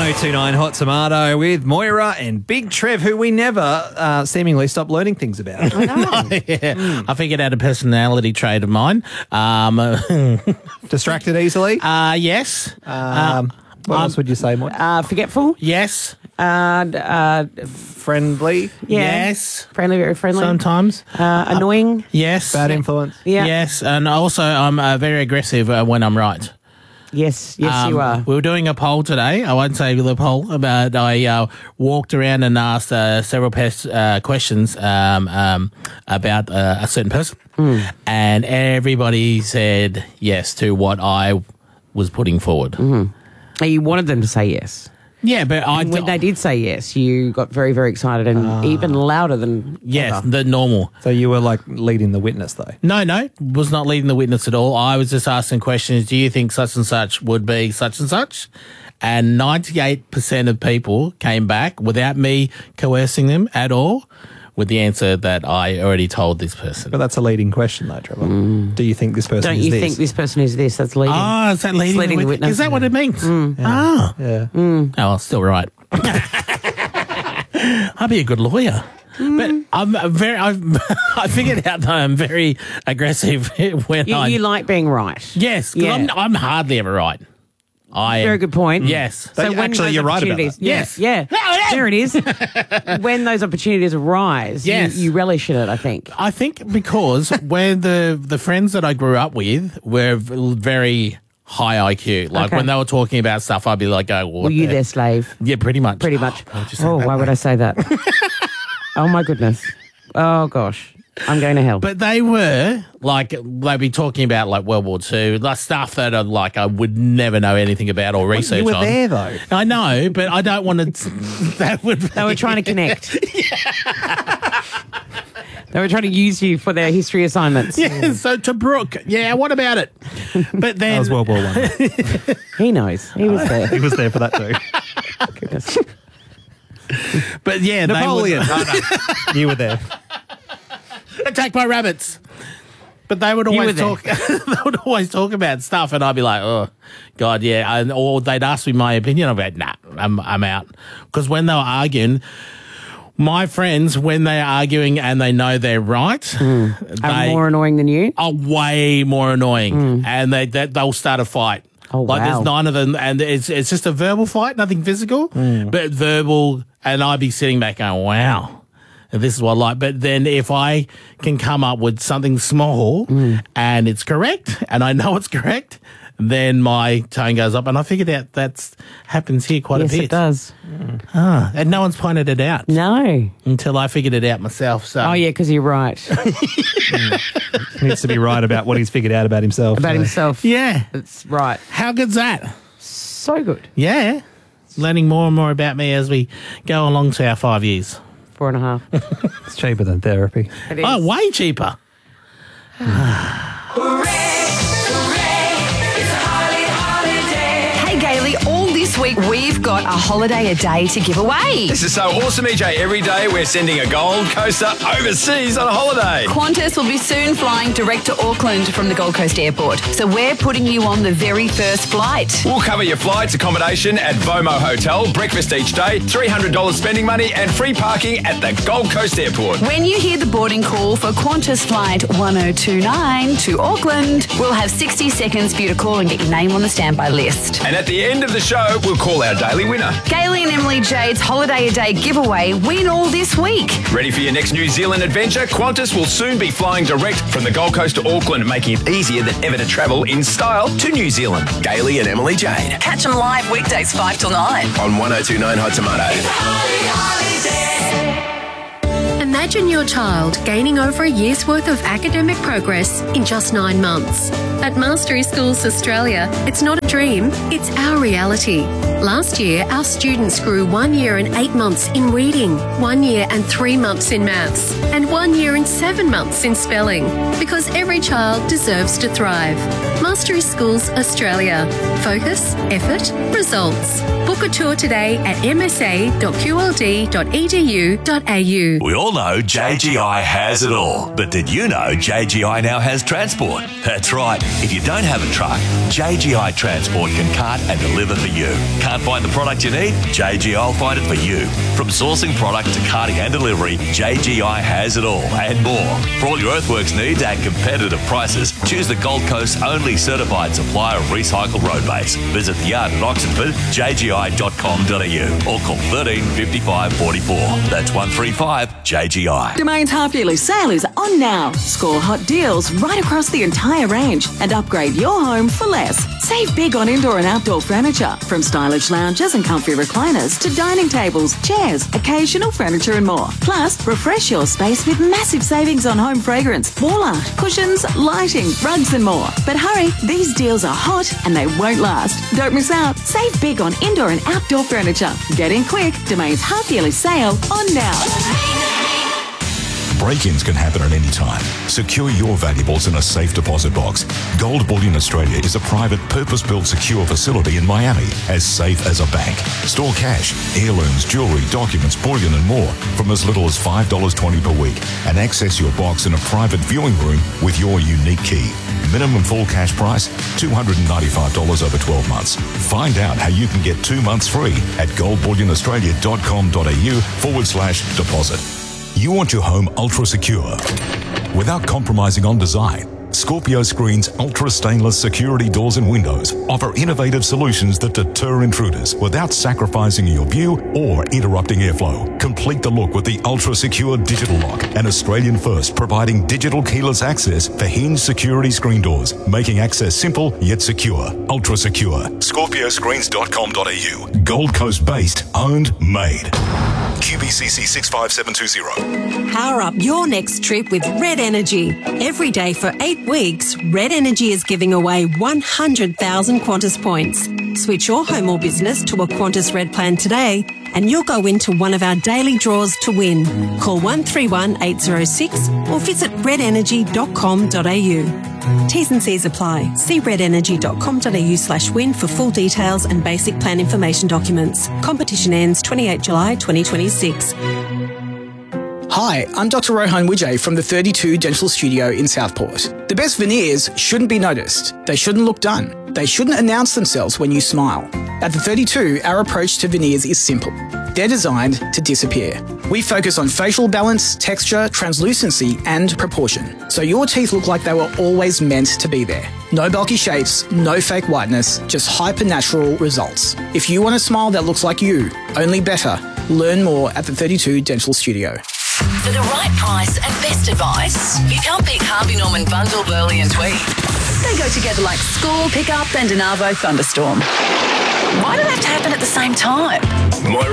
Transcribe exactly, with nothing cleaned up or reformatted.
oh two nine Hot Tomato with Moira and Big Trev, who we never uh, seemingly stop learning things about. I know. yeah. Mm. I figured out a personality trait of mine. Um, Distracted easily? Uh, yes. Um, what um, else would you say, Moira? Uh, forgetful. Yes. Uh, uh, Friendly? yeah. Yes. Friendly, very friendly. Sometimes. Uh, annoying. Yes. Bad influence? Yeah. Yes. And also, I'm uh, very aggressive uh, when I'm right. Yes. Yes, Um, you are. We were doing a poll today. I won't say the poll, but I uh, walked around and asked uh, several pers- uh, questions um, um, about uh, a certain person. Mm. And everybody said yes to what I was putting forward. Mm-hmm. You wanted them to say yes. Yeah, but I... And when they did say yes, you got very, very excited and Ah. even louder than Yes, ever. the normal. So you were like leading the witness, though? No, no, was not leading the witness at all. I was just asking questions. Do you think such and such would be such and such? And ninety-eight percent of people came back without me coercing them at all with the answer that I already told this person. But that's a leading question, though, Trevor. Do you think this person Don't is you this? think this person is this? That's leading. Oh, is that leading, leading the the witness? witness. Is that what it means? Mm. Ah. Yeah. Oh, well, still right. I'd be a good lawyer. But I'm a very, I've, I figured out that I'm very aggressive when You, I... you like being right. Yes, 'cause Yeah. I'm, I'm hardly ever right. I am- Very good point. Yes. So when actually, those you're right about opportunities- that. Yes. Yeah. yeah. There it is. When those opportunities arise, Yes. you, you relish in it, I think. I think because when the the friends that I grew up with were v- very high I Q, like Okay. when they were talking about stuff, I'd be like, "Oh, what Were you the- their slave? Yeah, pretty much. Pretty much. why would you say Oh, that? why would I say that? Oh, my goodness. Oh, gosh. I'm going to hell. But they were like they'd be talking about like World War Two, like stuff that are like I would never know anything about or research You were on. there, though. I know, but I don't want to. That would. They were trying to connect. They were trying to use you for their history assignments. Yeah, so to Brooke, yeah, what about it? But then That was World War One. He knows. He was there. He was there for that, too. Goodness. But yeah, Napoleon. they would No, no. You were there. attack by rabbits. But they would You always were talk. They would always talk about stuff, and I'd be like, "Oh, God, yeah." And, or they'd ask me my opinion. I'd be like, "Nah, I'm I'm out." Because when they were arguing, my friends, when they're arguing and they know they're right, Are they more annoying than you? are way more annoying, and they, they they'll start a fight. Oh, Like wow. there's nine of them, and it's it's just a verbal fight, nothing physical, but verbal. And I'd be sitting back going, "Wow, this is what I like." But then if I can come up with something small and it's correct, and I know it's correct, then my tone goes up. And I figured out that happens here quite Yes, a bit. it does. Ah, and no one's pointed it out No. until I figured it out myself. So Oh, yeah, because you're right. He needs to be right about what he's figured out about himself. About so. himself. yeah. That's right. How good's that? So good. Yeah. Learning more and more about me as we go along to our five years. Four and a half. It's cheaper than therapy. It is. Oh, way cheaper. Hey Gailey, all this week we've got a holiday a day to give away. This is so awesome, E J. Every day we're sending a Gold Coaster overseas on a holiday. Qantas will be soon flying direct to Auckland from the Gold Coast Airport. So we're putting you on the very first flight. We'll cover your flights, accommodation at Vomo Hotel, breakfast each day, three hundred dollars spending money and free parking at the Gold Coast Airport. When you hear the boarding call for Qantas Flight one oh two nine to Auckland, we'll have sixty seconds for you to call and get your name on the standby list. And at the end of the show, we'll call our daily winner. Gailey and Emily Jade's Holiday a Day giveaway win all this week. Ready for your next New Zealand adventure? Qantas will soon be flying direct from the Gold Coast to Auckland, making it easier than ever to travel in style to New Zealand. Gailey and Emily Jade Catch them live weekdays five till nine. on one oh two nine Hot Tomato. Imagine your child gaining over a year's worth of academic progress in just nine months. At Mastery Schools Australia, it's not a dream, it's our reality. Last year, our students grew one year and eight months in reading, one year and three months in maths, and one year and seven months in spelling, because every child deserves to thrive. Mastery Schools Australia. Focus, effort, results. Book a tour today at m s a dot q l d dot e d u dot a u. We all know know J G I has it all. But did you know J G I now has transport? That's right. If you don't have a truck, J G I Transport can cart and deliver for you. Can't find the product you need? J G I will find it for you. From sourcing product to carting and delivery, J G I has it all and more. For all your earthworks needs at competitive prices, choose the Gold Coast's only certified supplier of recycled road base. Visit the yard at Oxenford, j g i dot com dot a u or call thirteen fifty-five forty-four. That's one three five J G I. Domain's half-yearly sale is on now. Score hot deals right across the entire range and upgrade your home for less. Save big on indoor and outdoor furniture, from stylish lounges and comfy recliners to dining tables, chairs, occasional furniture and more. Plus, refresh your space with massive savings on home fragrance, wall art, cushions, lighting, rugs and more. But hurry, these deals are hot and they won't last. Don't miss out. Save big on indoor and outdoor furniture. Get in quick. Domain's half-yearly sale on now. Break-ins can happen at any time. Secure your valuables in a safe deposit box. Gold Bullion Australia is a private, purpose-built secure facility in Miami, as safe as a bank. Store cash, heirlooms, jewellery, documents, bullion and more from as little as five dollars twenty per week, and access your box in a private viewing room with your unique key. Minimum full cash price, two hundred ninety-five dollars over twelve months. Find out how you can get two months free at gold bullion australia dot com dot a u forward slash deposit. You want your home ultra secure without compromising on design. Scorpio Screen's ultra stainless security doors and windows offer innovative solutions that deter intruders without sacrificing your view or interrupting airflow. Complete the look with the ultra secure digital lock, an Australian first providing digital keyless access for hinged security screen doors, making access simple yet secure. Ultra secure. scorpio screens dot com dot a u. Gold Coast based, owned, made. Q B C C six five seven two zero. Power up your next trip with Red Energy. Every day for eight weeks, Red Energy is giving away one hundred thousand Qantas points. Switch your home or business to a Qantas Red plan today and you'll go into one of our daily draws to win. Call one three one eight zero six or visit red energy dot com dot a u. T's and C's apply. See red energy dot com dot a u slash win for full details and basic plan information documents. Competition ends twenty-eighth of July twenty twenty-six. Hi, I'm Doctor Rohan Wijay from the thirty-two Dental Studio in Southport. The best veneers shouldn't be noticed. They shouldn't look done. They shouldn't announce themselves when you smile. At the thirty-two, our approach to veneers is simple. They're designed to disappear. We focus on facial balance, texture, translucency, and proportion, so your teeth look like they were always meant to be there. No bulky shapes, no fake whiteness, just hyper-natural results. If you want a smile that looks like you, only better. Learn more at the thirty-two Dental Studio. For the right price and best advice, you can't beat Harvey Norman Bundle, Burley and Tweed. They go together like school, pickup and an Arvo thunderstorm. Why do they have to happen at the same time? Moira